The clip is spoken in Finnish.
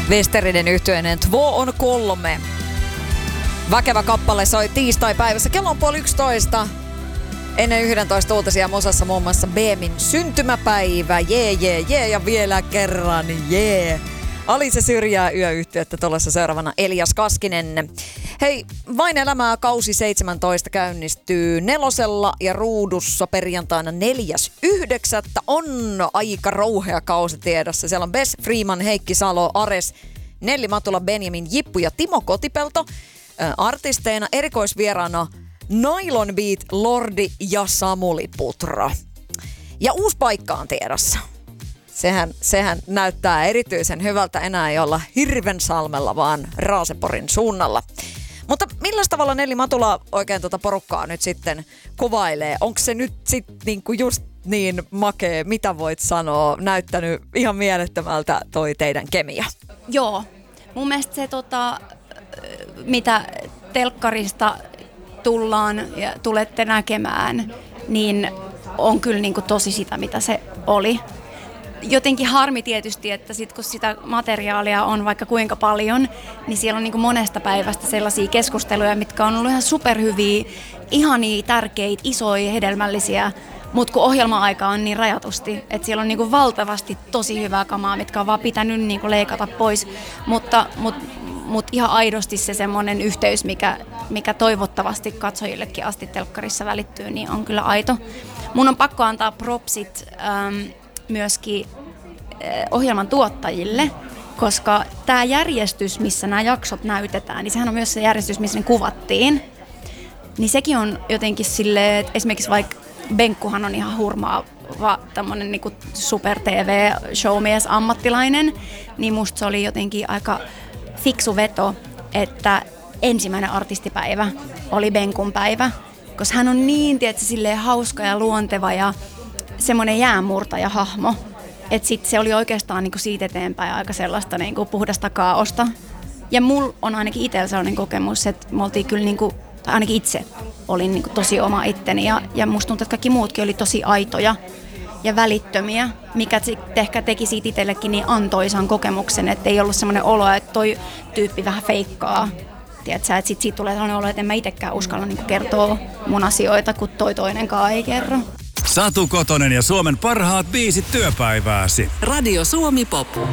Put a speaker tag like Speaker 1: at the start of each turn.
Speaker 1: Westerinen yhtyeinen Två on kolme. Väkevä kappale soi tiistai-päivässä. Kello on 10:30. Ennen 11 uutisia Mosassa muun muassa Beemin syntymäpäivä. Jee. Ja vielä kerran jee. Alice syrjää yöyhtiötä tulossa seuraavana Elias Kaskinen. Hei, Vain elämää kausi 17 käynnistyy 4 ja Ruudussa perjantaina 4.9. On aika rouhea kausi tiedossa. Siellä on Bess Freeman, Heikki Salo, Ares, Nelli Matula, Benjamin Jippu ja Timo Kotipelto. Artisteina erikoisvieraana Nylon Beat, Lordi ja Samuli Putra. Ja uusi paikka on tiedossa. Sehän näyttää erityisen hyvältä, enää ei olla Hirvensalmella, vaan Raaseporin suunnalla. Mutta millä tavalla Nelli Matula oikein tuota porukkaa nyt sitten kuvailee? Onko se nyt sitten niinku just niin makea, mitä voit sanoa, näyttänyt ihan mielettömältä toi teidän kemia?
Speaker 2: Joo, mun mielestä se mitä telkkarista tullaan ja tulette näkemään, niin on kyllä niinku tosi sitä, mitä se oli. Jotenkin harmi tietysti, että sit kun sitä materiaalia on vaikka kuinka paljon, niin siellä on niin kuin monesta päivästä sellaisia keskusteluja, mitkä on ollut ihan superhyviä, ihania, tärkeitä, isoja, hedelmällisiä, mutta kun ohjelma-aika on niin rajatusti, että siellä on niin kuin valtavasti tosi hyvää kamaa, mitkä on vaan pitänyt niin kuin leikata pois, mutta ihan aidosti se semmoinen yhteys, mikä toivottavasti katsojillekin asti telkkarissa välittyy, niin on kyllä aito. Mun on pakko antaa propsit myöskin ohjelman tuottajille, koska tämä järjestys, missä nämä jaksot näytetään, niin sehän on myös se järjestys, missä ne kuvattiin. Niin sekin on jotenkin silleen, että esimerkiksi vaikka Benkkuhan on ihan hurmaava tämmöinen niinku super TV-showmies ammattilainen, niin musta se oli jotenkin aika fiksu veto, että ensimmäinen artistipäivä oli Benkun päivä, koska hän on niin tietysti silleen hauska ja luonteva ja semmoinen jäänmurtaja-hahmo, että sitten se oli oikeastaan niinku siitä eteenpäin aika sellaista niinku puhdasta kaaosta. Ja mulla on ainakin itsellä sellainen kokemus, että me oltiin kyllä, niinku, tai ainakin itse olin niinku tosi oma itteni ja musta tuntuu, että kaikki muutkin oli tosi aitoja ja välittömiä, mikä ehkä teki siitä itsellekin niin antoisan kokemuksen, että ei ollut semmoinen olo, että toi tyyppi vähän feikkaa. Tiedätkö, että siitä tulee sellainen olo, että en mä itsekään uskalla niinku kertoa mun asioita, kun toi toinenkaan ei kerro.
Speaker 3: Satu Kotonen ja Suomen parhaat biisit työpäivääsi.
Speaker 4: Radio Suomi Pop.